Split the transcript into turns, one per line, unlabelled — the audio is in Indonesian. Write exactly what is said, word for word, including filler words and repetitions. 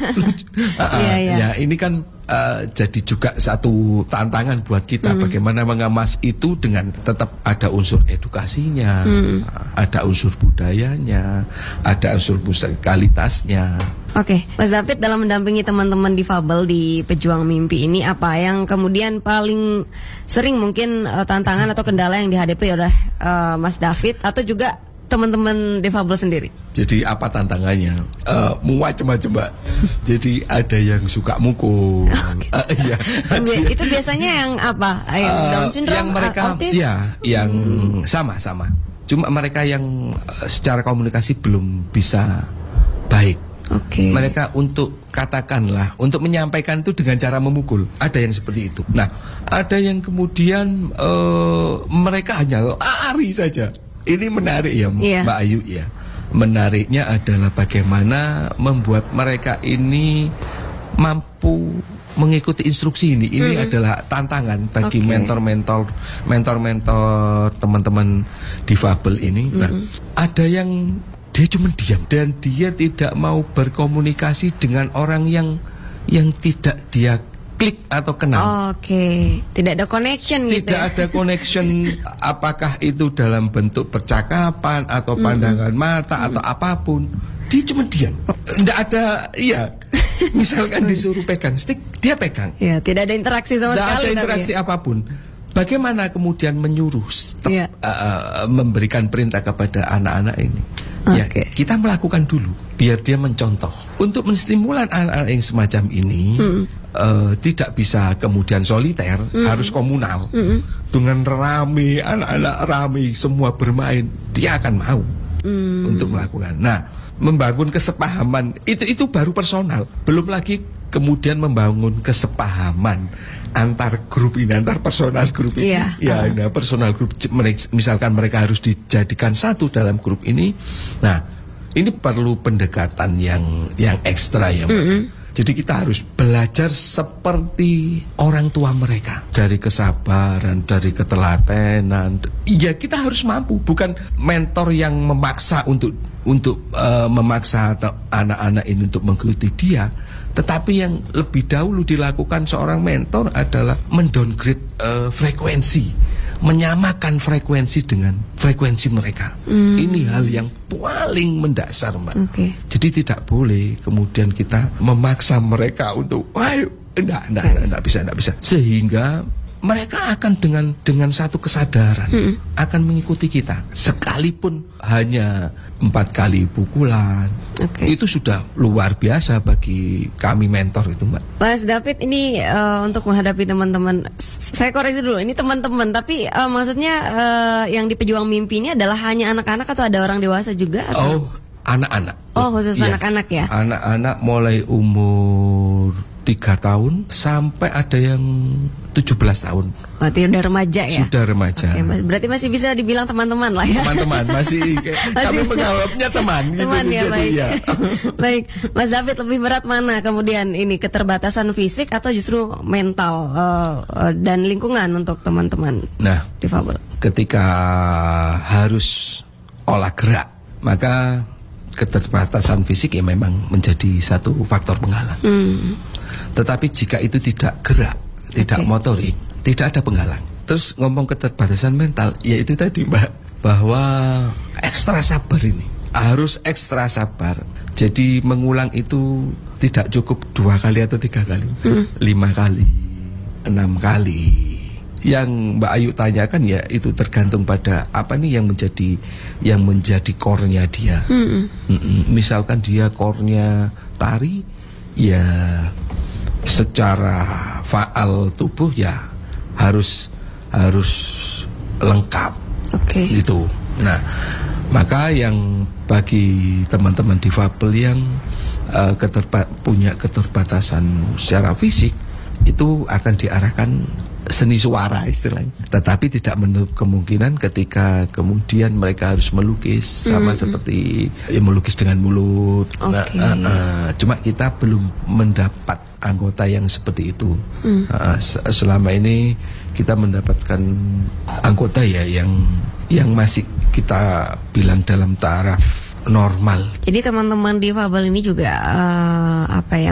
uh, yeah, yeah. Ya ini kan uh, jadi juga satu tantangan buat kita, mm. bagaimana mengemas itu dengan tetap ada unsur edukasinya, mm. ada unsur budayanya, ada unsur musikalitasnya.
Oke, okay. Mas David, dalam mendampingi teman-teman difabel di Pejuang Mimpi ini, apa yang kemudian paling sering mungkin uh, tantangan atau kendala yang dihadapi oleh uh, Mas David atau juga teman-teman difabel sendiri?
Jadi apa tantangannya? Uh, macam-macam, Mbak. Jadi ada yang suka mukul. Okay. Uh, ya,
itu biasanya yang apa? Yang uh, Down syndrome,
yang mereka,
autis?
Ya, yang sama-sama. Hmm. Cuma mereka yang uh, secara komunikasi belum bisa baik.
Okay.
Mereka untuk katakanlah untuk menyampaikan itu dengan cara memukul, ada yang seperti itu. Nah, ada yang kemudian uh, mereka hanya lari saja. Ini menarik ya, yeah. Mbak Ayu ya. Menariknya adalah bagaimana membuat mereka ini mampu mengikuti instruksi ini. Ini mm-hmm. adalah tantangan bagi okay. mentor-mentor, mentor-mentor teman-teman difabel ini. Mm-hmm. Nah, ada yang dia cuma diam dan dia tidak mau berkomunikasi dengan orang yang yang tidak dia klik atau kenal.
Oke, okay. Tidak ada connection gitu.
Tidak ada connection, apakah itu dalam bentuk percakapan atau pandangan mm-hmm. mata mm-hmm. atau apapun. Dia cuma diam. Tidak ada, iya. Misalkan disuruh pegang stick, dia pegang.
Ya, tidak ada interaksi sama
tidak
sekali.
Tidak ada interaksi
tapi...
apapun. Bagaimana kemudian menyuruh, tetap, yeah. uh, memberikan perintah kepada anak-anak ini? Ya, okay. Kita melakukan dulu biar dia mencontoh. Untuk menstimulan anak-anak yang semacam ini mm. uh, tidak bisa kemudian soliter, mm. harus komunal. Mm. Dengan rame, anak-anak rame semua bermain, dia akan mau mm. untuk melakukan. Nah, membangun kesepahaman itu itu baru personal, belum lagi kemudian membangun kesepahaman antar grup ini, antar personal grup ini.
Yeah.
Ya, uh. nah, personal grup, misalkan mereka harus dijadikan satu dalam grup ini. Nah, ini perlu pendekatan yang yang ekstra ya, Mbak. Mm-hmm. Jadi kita harus belajar seperti orang tua mereka, dari kesabaran, dari ketelatenan. Iya, kita harus mampu, bukan mentor yang memaksa untuk untuk uh, memaksa anak-anak ini untuk mengikuti dia. Tetapi yang lebih dahulu dilakukan seorang mentor adalah mendowngrade uh, frekuensi, menyamakan frekuensi dengan frekuensi mereka. Mm. Ini hal yang paling mendasar, Mbak. Okay. Jadi tidak boleh kemudian kita memaksa mereka untuk, ayo, enggak, enggak, enggak, enggak bisa, enggak bisa. Sehingga mereka akan dengan dengan satu kesadaran hmm. akan mengikuti kita, sekalipun hanya empat kali pukulan. Okay. Itu sudah luar biasa bagi kami mentor itu, Mbak.
Mas David, ini uh, untuk menghadapi teman-teman, saya koreksi dulu, ini teman-teman, tapi uh, maksudnya uh, yang di Pejuang Mimpi ini adalah hanya anak-anak atau ada orang dewasa juga? Atau?
Oh, anak-anak.
Oh, khusus ya. Anak-anak ya?
Anak-anak mulai umur tiga tahun sampai ada yang tujuh belas tahun.
Berarti udah remaja ya?
Sudah remaja.
Oke, berarti masih bisa dibilang teman-teman lah ya?
Teman-teman, masih, masih kami menganggapnya teman.
Teman
gitu,
ya,
jadi,
baik.
Ya.
Baik, Mas David, lebih berat mana kemudian ini, keterbatasan fisik atau justru mental uh, uh, dan lingkungan untuk teman-teman
nah,
difabel?
Ketika harus olah gerak, maka keterbatasan fisik ya memang menjadi satu faktor penghalang. Hmm. Tetapi jika itu tidak gerak, tidak okay. motorik, tidak ada penghalang. Terus ngomong keterbatasan mental, ya itu tadi, Mbak, bahwa ekstra sabar ini, harus ekstra sabar. Jadi mengulang itu tidak cukup dua kali atau tiga kali, hmm. lima kali, enam kali. Yang Mbak Ayu tanyakan ya itu tergantung pada apa nih yang menjadi yang menjadi core-nya dia. Hmm. Misalkan dia core-nya tari, ya secara faal tubuh ya harus harus lengkap. Oke. Okay. Gitu. Nah, maka yang bagi teman-teman difabel yang uh, keterba- punya keterbatasan secara fisik itu akan diarahkan seni suara istilahnya. Tetapi tidak menutup kemungkinan ketika kemudian mereka harus melukis sama mm-hmm. seperti ya, melukis dengan mulut. Okay. Nah, uh, uh, cuma kita belum mendapat anggota yang seperti itu. Mm. Uh, selama ini kita mendapatkan anggota ya yang yang masih kita bilang dalam taraf normal.
Jadi teman-teman difabel ini juga uh, apa ya,